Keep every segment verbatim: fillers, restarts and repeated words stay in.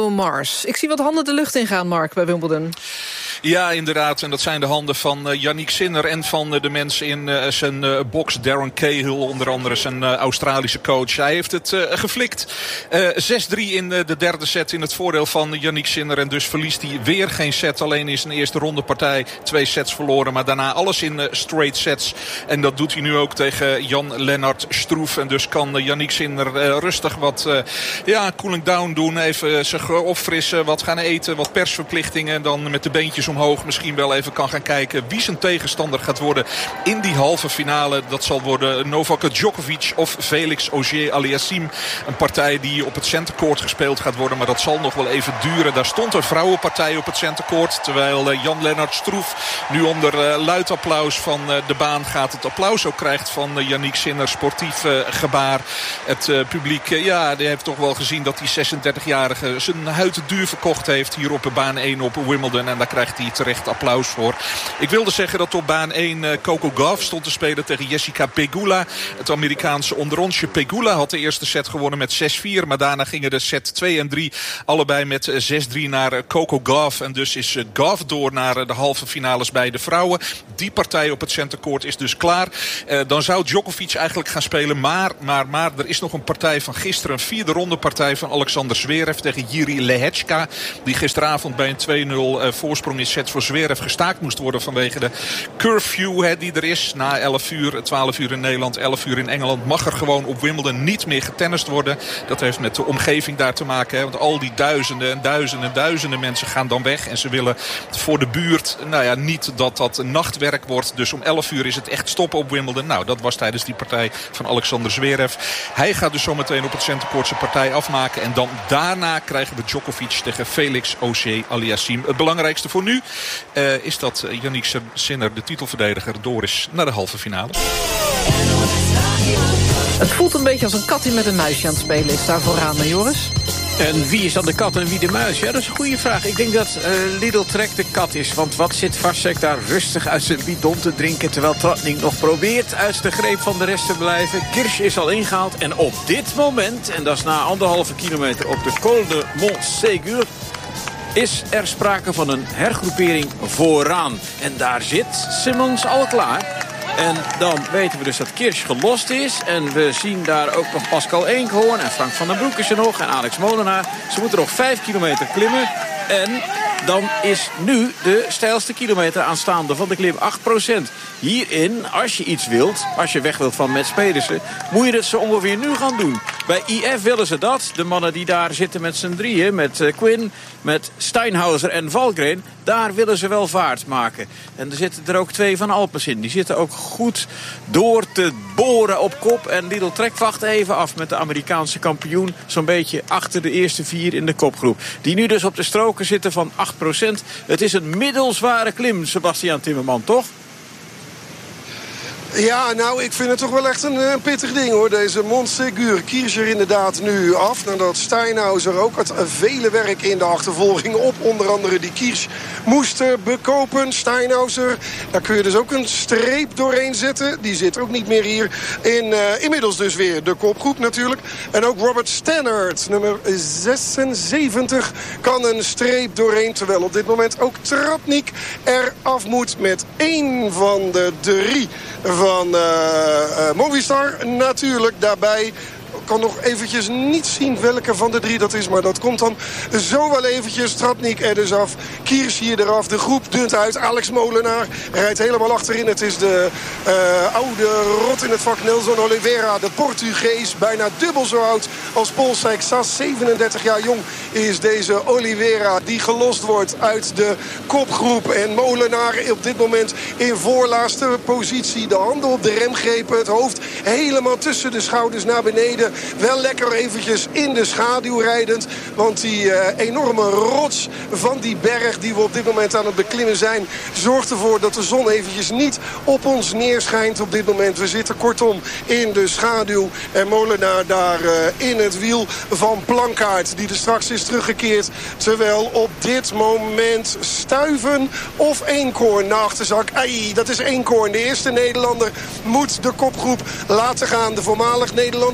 Bruno Mars. Ik zie wat handen de lucht ingaan, Mark, bij Wimbledon. Ja, inderdaad. En dat zijn de handen van uh, Yannick Sinner en van uh, de mensen in uh, zijn uh, box. Darren Cahill, onder andere zijn uh, Australische coach. Hij heeft het uh, geflikt. Uh, zes drie in uh, de derde set in het voordeel van Yannick Sinner. En dus verliest hij weer geen set. Alleen in zijn eerste ronde partij twee sets verloren. Maar daarna alles in uh, straight sets. En dat doet hij nu ook tegen Jan-Lennart Struff. En dus kan uh, Yannick Sinner uh, rustig wat uh, ja, cooling down doen. Even uh, zich opfrissen, wat gaan eten, wat persverplichtingen. En dan met de beentjes omhoog misschien wel even kan gaan kijken wie zijn tegenstander gaat worden in die halve finale. Dat zal worden Novak Djokovic of Felix Auger-Aliassime. Een partij die op het centercourt gespeeld gaat worden, maar dat zal nog wel even duren. Daar stond een vrouwenpartij op het centercourt, terwijl Jan-Lennart Struff nu onder uh, luid applaus van uh, de baan gaat. Het applaus ook krijgt van uh, Yannick Sinner, sportief uh, gebaar. Het uh, publiek, uh, ja, die heeft toch wel gezien dat die zesendertigjarige zijn huid duur verkocht heeft hier op baan één op Wimbledon. En daar krijgt hij terecht applaus voor. Ik wilde zeggen dat op baan één uh, Coco Gauff stond te spelen tegen Jessica Pegula. Het Amerikaanse onderonsje. Pegula had de eerste set gewonnen met zes vier. Maar daarna gingen de set twee en drie allebei met uh, zes drie naar uh, Coco Gauff. En dus is uh, Gauff door naar uh, de halve finales bij de vrouwen. Die partij op het centercourt is dus klaar. Uh, dan zou Djokovic eigenlijk gaan spelen. Maar, maar, maar er is nog een partij van gisteren. Een vierde ronde partij van Alexander Zverev tegen Jiri Lehečka. Die gisteravond bij een twee nul uh, voorsprong in sets voor Zverev gestaakt moest worden vanwege de curfew hè, die er is. Na elf uur, twaalf uur in Nederland, elf uur in Engeland mag er gewoon op Wimbledon niet meer getennist worden. Dat heeft met de omgeving daar te maken. Hè, want al die duizenden en duizenden en duizenden mensen gaan dan weg. En ze willen voor de buurt nou ja, niet dat dat nachtwerk wordt. Dus om elf uur is het echt stoppen op Wimbledon. Nou, dat was tijdens die partij van Alexander Zverev. Hij gaat dus zometeen op het centercourt zijn partij afmaken. En dan daarna krijgen we Djokovic tegen Felix Auger-Aliassime. Het belangrijkste voor nu uh, is dat Yannick Sinner, de titelverdediger, door is naar de halve finale. Het voelt een beetje als een kat die met een muisje aan het spelen is daar vooraan, Joris. En wie is dan de kat en wie de muis? Ja, dat is een goede vraag. Ik denk dat uh, Lidl Trek de kat is. Want wat zit Vasek daar rustig uit zijn bidon te drinken... terwijl Tratnik nog probeert uit de greep van de rest te blijven. Kirsch is al ingehaald. En op dit moment, en dat is na anderhalve kilometer op de Col de Montségur... is er sprake van een hergroepering vooraan. En daar zit Simmons al klaar. En dan weten we dus dat Kirsch gelost is. En we zien daar ook nog Pascal Eenkhoorn en Frank van den Broek is er nog. En Alex Molenaar. Ze moeten nog vijf kilometer klimmen. En dan is nu de steilste kilometer aanstaande van de klim acht procent. Hierin, als je iets wilt, als je weg wilt van Mats Pedersen... moet je dat zo ongeveer nu gaan doen. Bij I F willen ze dat. De mannen die daar zitten met z'n drieën, met uh, Quinn, met Steinhauser en Valgren... daar willen ze wel vaart maken. En er zitten er ook twee van Alpes in. Die zitten ook goed door te boren op kop. En Lidl Trek wacht even af met de Amerikaanse kampioen... zo'n beetje achter de eerste vier in de kopgroep. Die nu dus op de stroken zitten van acht procent. Het is een middelzware klim, Sebastian Timmerman, toch? Ja, nou, ik vind het toch wel echt een, een pittig ding, hoor. Deze Montségur. Kierscher inderdaad nu af. Nadat Steinhauser ook het vele werk in de achtervolging op onder andere die Kiers moest bekopen. Steinhauser, daar kun je dus ook een streep doorheen zetten. Die zit ook niet meer hier in. Uh, inmiddels dus weer de kopgroep natuurlijk. En ook Robert Stannard, nummer zesenzeventig, kan een streep doorheen. Terwijl op dit moment ook Tratnik eraf moet met één van de drie van uh, uh, Movistar natuurlijk daarbij. Ik kan nog eventjes niet zien welke van de drie dat is. Maar dat komt dan zo wel eventjes. Tratnik er dus af. Kiers hier eraf. De groep dunt uit. Alex Molenaar rijdt helemaal achterin. Het is de uh, oude rot in het vak. Nelson Oliveira, de Portugees. Bijna dubbel zo oud als Paul Seixas. zevenendertig jaar jong is deze Oliveira. Die gelost wordt uit de kopgroep. En Molenaar op dit moment in voorlaatste positie. De handen op de remgrepen. Het hoofd helemaal tussen de schouders naar beneden. Wel lekker eventjes in de schaduw rijdend. Want die uh, enorme rots van die berg die we op dit moment aan het beklimmen zijn... zorgt ervoor dat de zon eventjes niet op ons neerschijnt op dit moment. We zitten kortom in de schaduw. En Molenaar daar uh, in het wiel van Plankaart, die er straks is teruggekeerd. Terwijl op dit moment Stuyven of Eenkhoorn naar achterzak. Ai, dat is Eenkhoorn. De eerste Nederlander moet de kopgroep laten gaan. De voormalig Nederlands kampioen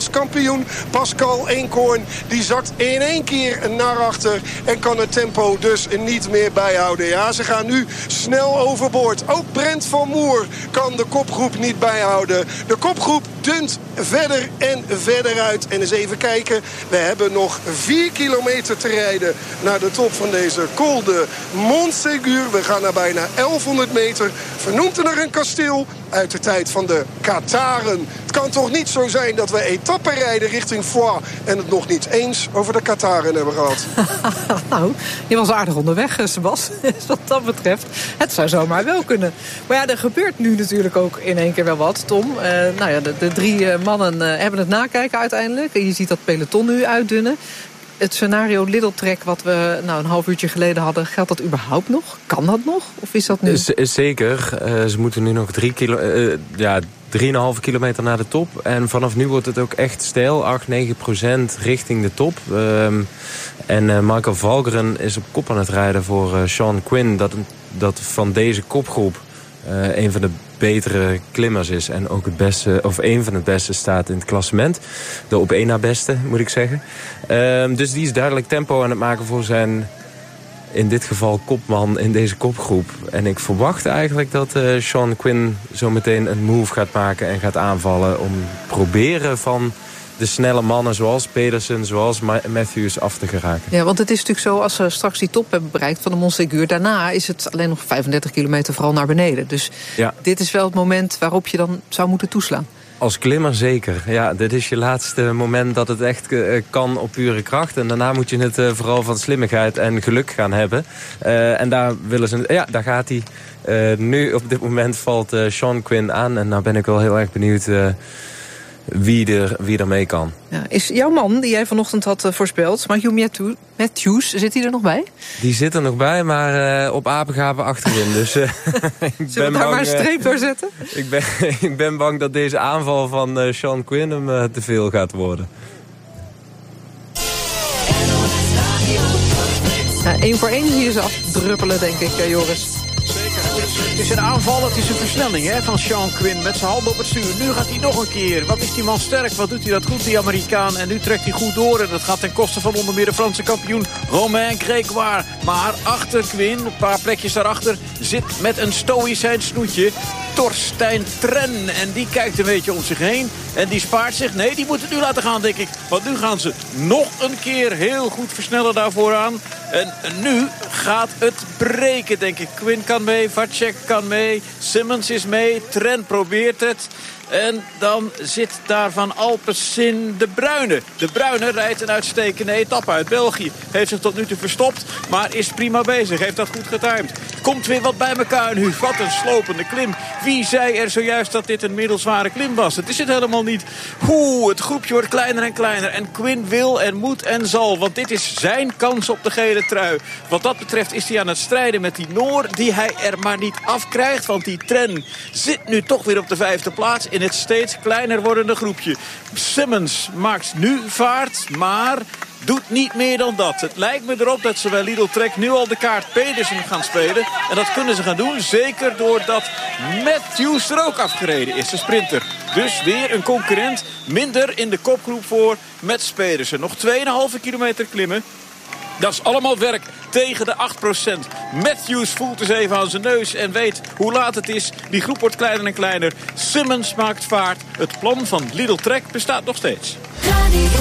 kampioen Pascal Eenkhoorn, die zakt in één keer naar achter en kan het tempo dus niet meer bijhouden. Ja, ze gaan nu snel overboord. Ook Brent van Moer kan de kopgroep niet bijhouden. De kopgroep dunt verder en verder uit. En eens even kijken, we hebben nog vier kilometer te rijden naar de top van deze Col de Montségur. We gaan naar bijna elfhonderd meter. Vernoemd naar een kasteel uit de tijd van de Kataren. Het kan toch niet zo zijn dat we etappen rijden richting Foix en het nog niet eens over de Kataren hebben gehad. Nou, je was aardig onderweg, Sebas. Wat dat betreft. Het zou zomaar wel kunnen. Maar ja, er gebeurt nu natuurlijk ook in één keer wel wat, Tom. Uh, nou ja, de, de drie uh, mannen uh, hebben het nakijken uiteindelijk. En je ziet dat peloton nu uitdunnen. Het scenario Lidl Trek wat we nou, een half uurtje geleden hadden, geldt dat überhaupt nog? Kan dat nog? Of is dat nu? Z- zeker. Uh, ze moeten nu nog drie kilo, uh, ja, drieënhalve kilometer naar de top. En vanaf nu wordt het ook echt steil. acht, negen procent richting de top. Um, en uh, Michael Valgren is op kop aan het rijden voor uh, Sean Quinn. Dat, dat van deze kopgroep uh, een van de betere klimmers is. En ook het beste, of een van het beste staat in het klassement. De op één na beste, moet ik zeggen. Um, dus die is duidelijk tempo aan het maken voor zijn, in dit geval, kopman in deze kopgroep. En ik verwacht eigenlijk dat uh, Sean Quinn zo meteen een move gaat maken en gaat aanvallen om proberen van de snelle mannen zoals Pedersen, zoals Matthews af te geraken. Ja, want het is natuurlijk zo, als ze straks die top hebben bereikt van de Montségur, daarna is het alleen nog vijfendertig kilometer vooral naar beneden. Dus ja, dit is wel het moment waarop je dan zou moeten toeslaan. Als klimmer zeker. Ja, dit is je laatste moment dat het echt uh, kan op pure kracht. En daarna moet je het uh, vooral van slimmigheid en geluk gaan hebben. Uh, en daar willen ze, ja, daar gaat hij. Uh, nu op dit moment valt uh, Sean Quinn aan. En nou ben ik wel heel erg benieuwd Uh, Wie er, wie er mee kan. Ja, is jouw man, die jij vanochtend had uh, voorspeld, Matthew Matthews, zit hij er nog bij? Die zit er nog bij, maar uh, op apengaven achterin. Dus, uh, ik Zullen ben we daar bang, maar een streep door zetten? Uh, ik, ben, ik ben bang dat deze aanval van uh, Sean Quinn hem uh, te veel gaat worden. Ja, één voor één zie je ze afdruppelen, denk ik, uh, Joris. Het is een aanval, het is een versnelling hè, van Sean Quinn met zijn handen op het stuur. Nu gaat hij nog een keer. Wat is die man sterk? Wat doet hij dat goed, die Amerikaan? En nu trekt hij goed door. En dat gaat ten koste van onder meer de Franse kampioen Romain Grégoire. Maar achter Quinn, een paar plekjes daarachter, zit met een stoïcijns snoetje Torstein Tren. En die kijkt een beetje om zich heen. En die spaart zich. Nee, die moeten nu laten gaan, denk ik. Want nu gaan ze nog een keer heel goed versnellen daarvoor aan. En nu gaat het breken, denk ik. Quinn kan mee, Vacek kan mee, Simmons is mee, Tren probeert het. En dan zit daar Van Alpecin de Bruyne. De Bruyne rijdt een uitstekende etappe uit België. Heeft zich tot nu toe verstopt, maar is prima bezig. Heeft dat goed getimed. Komt weer wat bij elkaar nu. Wat een slopende klim. Wie zei er zojuist dat dit een middelzware klim was? Het is het helemaal niet. Oeh, het groepje wordt kleiner en kleiner. En Quinn wil en moet en zal. Want dit is zijn kans op de gele trui. Wat dat betreft is hij aan het strijden met die Noor, die hij er maar niet afkrijgt. Want die Tren zit nu toch weer op de vijfde plaats in het steeds kleiner wordende groepje. Simmons maakt nu vaart, maar doet niet meer dan dat. Het lijkt me erop dat ze bij Lidl Trek nu al de kaart Pedersen gaan spelen. En dat kunnen ze gaan doen, zeker doordat Matthews er ook afgereden is, de sprinter. Dus weer een concurrent minder in de kopgroep voor Mats Pedersen. Nog twee komma vijf kilometer klimmen. Dat is allemaal werk tegen de acht procent. Matthews voelt eens even aan zijn neus en weet hoe laat het is. Die groep wordt kleiner en kleiner. Simmons maakt vaart. Het plan van Lidl Trek bestaat nog steeds.